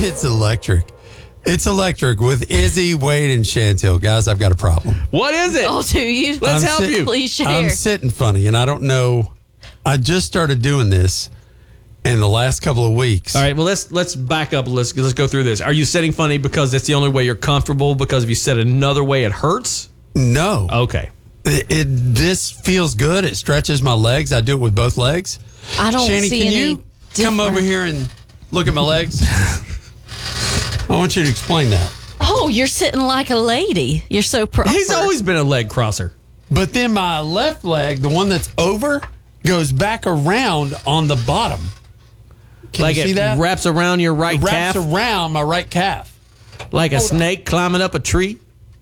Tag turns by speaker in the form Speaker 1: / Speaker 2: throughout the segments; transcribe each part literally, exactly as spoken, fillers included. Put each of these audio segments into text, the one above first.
Speaker 1: It's electric. It's electric with Izzy, Wade, and Chantel. Guys, I've got a problem.
Speaker 2: What is it?
Speaker 3: Oh, do you?
Speaker 2: Let's
Speaker 1: I'm
Speaker 2: help
Speaker 1: sit-
Speaker 2: you.
Speaker 3: Please share.
Speaker 1: I'm sitting funny, and I don't know. I just started doing this in the last couple of weeks.
Speaker 2: All right, well, let's let's back up. Let's let's go through this. Are you sitting funny because that's the only way you're comfortable? Because if you sit another way, it hurts?
Speaker 1: No.
Speaker 2: Okay.
Speaker 1: It, it This feels good. It stretches my legs. I do it with both legs.
Speaker 3: I don't
Speaker 1: Shani,
Speaker 3: see
Speaker 1: can
Speaker 3: any
Speaker 1: you come over
Speaker 3: difference.
Speaker 1: here and look at my legs? I want you to explain that.
Speaker 3: Oh, you're sitting like a lady. You're so proper.
Speaker 2: He's always been a leg crosser.
Speaker 1: But then my left leg, the one that's over, goes back around on the bottom. Can
Speaker 2: Like
Speaker 1: you see
Speaker 2: it
Speaker 1: that?
Speaker 2: wraps around your right
Speaker 1: It wraps
Speaker 2: calf
Speaker 1: around my right calf.
Speaker 2: like a snake climbing up a tree.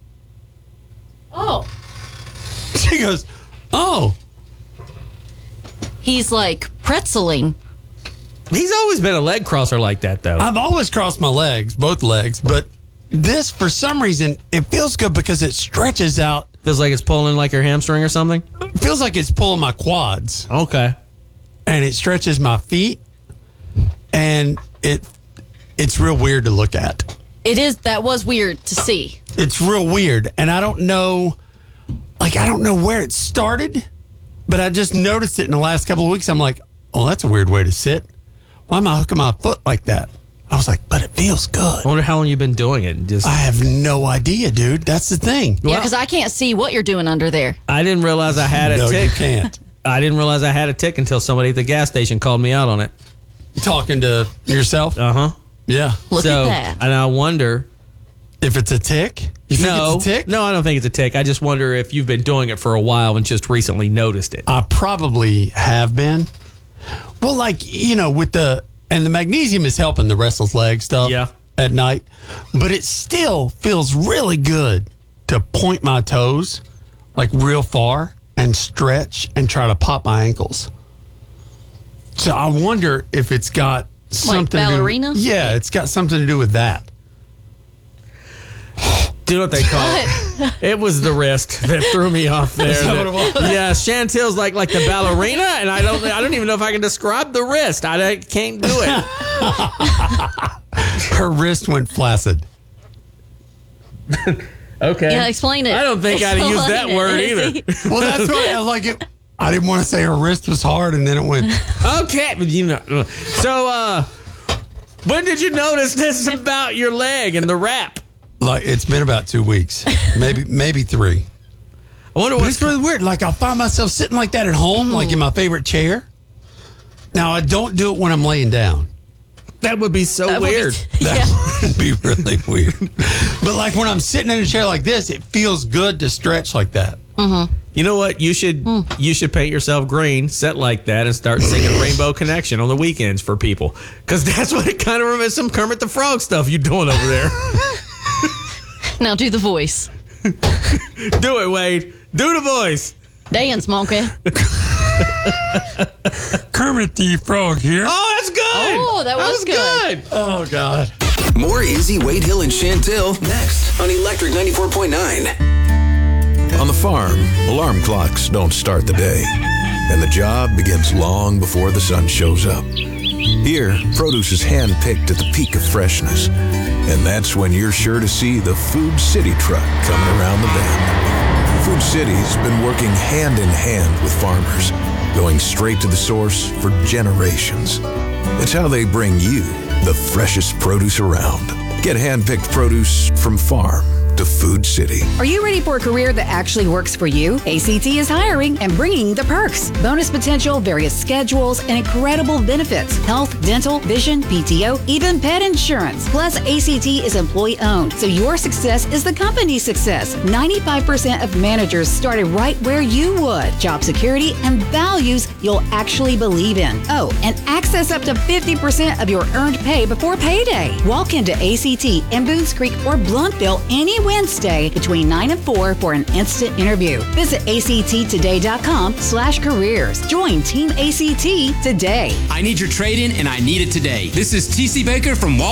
Speaker 3: Oh.
Speaker 1: She goes, oh.
Speaker 3: He's like pretzeling.
Speaker 2: He's always been a leg crosser like that, though.
Speaker 1: I've always crossed my legs, both legs, but this, for some reason, it feels good because it stretches out.
Speaker 2: Feels like it's pulling like your hamstring or something.
Speaker 1: It feels like it's pulling my quads,
Speaker 2: Okay.
Speaker 1: and it stretches my feet, and it it's real weird to look at.
Speaker 3: It is. That was weird to see.
Speaker 1: It's real weird, and I don't know, like, I don't know where it started, but I just noticed it in the last couple of weeks. I'm like, oh, that's a weird way to sit. Why am I hooking my foot like that? I was like, but it feels good.
Speaker 2: I wonder how long you've been doing it. Just
Speaker 1: I have no idea, dude. That's the thing.
Speaker 3: Yeah, because I can't see what you're doing under there.
Speaker 2: I didn't realize I had a
Speaker 1: No, you
Speaker 2: tick.
Speaker 1: can't.
Speaker 2: I didn't realize I had a tick until somebody at the gas station called me out on it.
Speaker 1: Talking to yourself?
Speaker 2: Uh huh.
Speaker 1: Yeah.
Speaker 3: Look
Speaker 2: so,
Speaker 3: at that.
Speaker 2: And I wonder.
Speaker 1: If it's a tick? You think
Speaker 2: no,
Speaker 1: it's a tick?
Speaker 2: no, I don't think it's a tick. I just wonder if you've been doing it for a while and just recently noticed it.
Speaker 1: I probably have been. Well, like, you know, with the, and the magnesium is helping the restless leg stuff
Speaker 2: Yeah.
Speaker 1: at night, but it still feels really good to point my toes like real far and stretch and try to pop my ankles. So I wonder if it's got something
Speaker 3: ballerina?
Speaker 1: to do. Yeah, it's got something to do with that.
Speaker 2: Do you know what they call it? It was the wrist that threw me off there.
Speaker 1: Is that what it was?
Speaker 2: Yeah, Chantel's like like the ballerina, and I don't I don't even know if I can describe the wrist. I don't- can't do it.
Speaker 1: Her wrist went flaccid.
Speaker 2: Okay.
Speaker 3: Yeah, explain it.
Speaker 2: I don't think I'd have used that
Speaker 3: Explain
Speaker 2: word
Speaker 3: it,
Speaker 2: either.
Speaker 3: Izzy.
Speaker 1: Well, that's why I like it. I didn't want to say her wrist was hard, and then it went.
Speaker 2: Okay, but you know. So, uh, when did you notice this about your leg and the wrap?
Speaker 1: Like, it's been about two weeks, maybe maybe three.
Speaker 2: I wonder
Speaker 1: But
Speaker 2: what's
Speaker 1: it's really weird. Like, I'll find myself sitting like that at home, like in my favorite chair. Now, I don't do it when I'm laying down.
Speaker 2: that would be so
Speaker 3: That would be-
Speaker 2: weird.
Speaker 3: Yeah.
Speaker 1: That would be really weird. But like when I'm sitting in a chair like this, it feels good to stretch like that.
Speaker 2: You know what? You should you should paint yourself green, sit like that, and start singing Rainbow Connection on the weekends for people. Because that's what it kind of reminds some Kermit the Frog stuff you're doing over there.
Speaker 3: Now do the voice.
Speaker 2: Do it, Wade. Do the voice.
Speaker 3: Dance, monkey.
Speaker 1: Kermit the Frog here.
Speaker 2: Oh, that's good.
Speaker 3: Oh, that was good.
Speaker 1: Oh, God.
Speaker 4: More Izzy, Wade Hill, and Chantel next on Electric ninety-four point nine.
Speaker 5: On the farm, alarm clocks don't start the day, and the job begins long before the sun shows up. Here, produce is hand-picked at the peak of freshness, and that's when you're sure to see the Food City truck coming around the bend. Food City's been working hand-in-hand with farmers, going straight to the source for generations. It's how they bring you the freshest produce around. Get hand-picked produce from farm to Food City.
Speaker 6: Are you ready for a career that actually works for you? A C T is hiring and bringing the perks. Bonus potential, various schedules, and incredible benefits. Health, dental, vision, P T O, even pet insurance. Plus, A C T is employee-owned, so your success is the company's success. ninety-five percent of managers started right where you would. Job security and values you'll actually believe in. Oh, and access up to fifty percent of your earned pay before payday. Walk into A C T in Boones Creek or Blunkville any Wednesday between nine and four for an instant interview. Visit A C T today dot com slash careers. Join Team A C T today.
Speaker 7: I need your trade-in and I need it today. This is T C Baker from Wall